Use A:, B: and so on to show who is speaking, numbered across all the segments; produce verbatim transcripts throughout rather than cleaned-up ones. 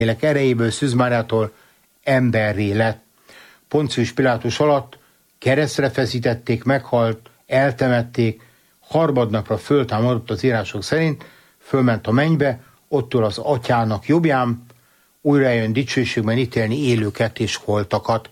A: Lélek erejéből Szűz Máriától emberré lett. Poncius Pilátus alatt keresztre feszítették, meghalt, eltemették, harmadnapra föltámadott az írások szerint, fölment a mennybe, ott ül az atyának jobbján, újra jön dicsőségben ítélni élőket és holtakat.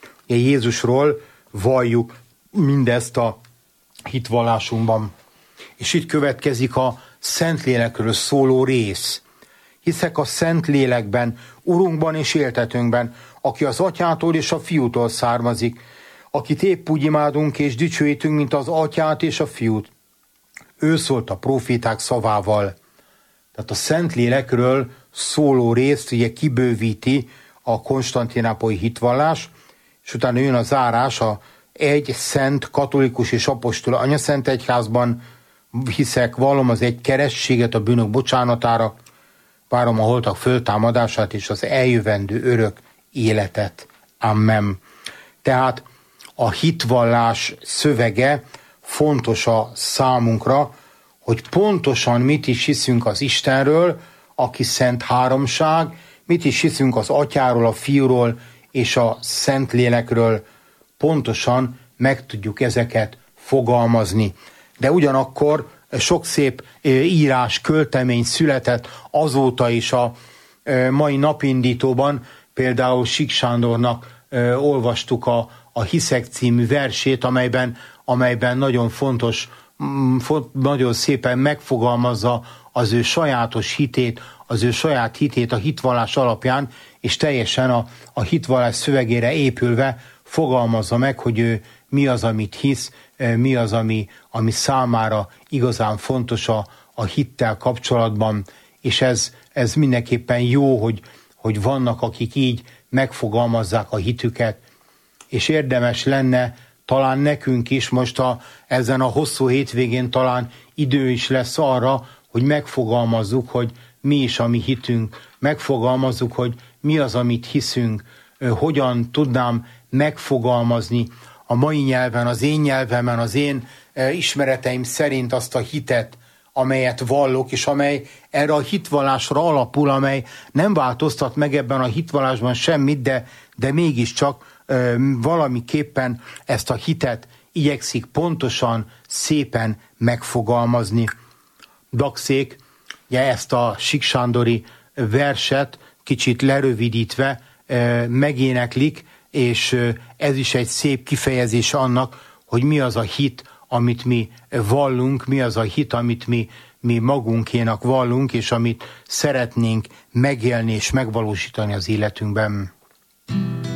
A: Jézusról valljuk mindezt a hitvallásunkban. És itt következik a Szentlélekről szóló rész. Hiszek a Szentlélekben, Urunkban és éltetőnkben, aki az Atyától és a Fiútól származik, akit épp úgy imádunk és dicsőítünk, mint az Atyát és a Fiút. Ő szólt a próféták szavával. Tehát a Szentlélekről szóló részt ugye kibővíti a konstantinápolyi hitvallás, és utána jön a zárás, a egy szent, katolikus és apostol anyaszent egyházban hiszek, vallom az egy kerességet a bűnök bocsánatára, várom a holtak föltámadását és az eljövendő örök életet. Amen. Tehát a hitvallás szövege fontos a számunkra, hogy pontosan mit is hiszünk az Istenről, aki szent háromság, mit is hiszünk az Atyáról, a Fiúról és a Szentlélekről, pontosan meg tudjuk ezeket fogalmazni. De ugyanakkor sok szép írás, költemény született azóta is a mai napindítóban, például Sík Sándornak olvastuk a, a Hiszek című versét, amelyben, amelyben nagyon fontos, nagyon szépen megfogalmazza az ő sajátos hitét, az ő saját hitét a hitvallás alapján, és teljesen a, a hitvallás szövegére épülve fogalmazza meg, hogy ő mi az, amit hisz, mi az, ami, ami számára igazán fontos a, a hittel kapcsolatban, és ez, ez mindenképpen jó, hogy, hogy vannak, akik így megfogalmazzák a hitüket, és érdemes lenne talán nekünk is most a, ezen a hosszú hétvégén talán idő is lesz arra, hogy megfogalmazzuk, hogy mi is a mi hitünk, megfogalmazzuk, hogy mi az, amit hiszünk, hogyan tudnám megfogalmazni a mai nyelven, az én nyelvemen, az én ismereteim szerint azt a hitet, amelyet vallok, és amely erre a hitvallásra alapul, amely nem változtat meg ebben a hitvallásban semmit, de, de mégiscsak ö, valamiképpen ezt a hitet igyekszik pontosan, szépen megfogalmazni. Daxék, ugye ezt a síksándori verset kicsit lerövidítve ö, megéneklik, és ez is egy szép kifejezés annak, hogy mi az a hit, amit mi vallunk, mi az a hit, amit mi, mi magunkénak vallunk, és amit szeretnénk megélni és megvalósítani az életünkben.